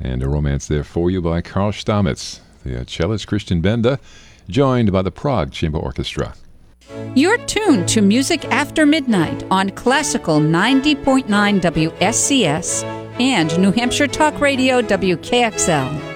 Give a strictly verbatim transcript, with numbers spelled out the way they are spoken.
And a romance there for you by Karl Stamitz, the cellist Christian Benda, joined by the Prague Chamber Orchestra. You're tuned to Music After Midnight on Classical ninety point nine W S C S and New Hampshire Talk Radio W K X L.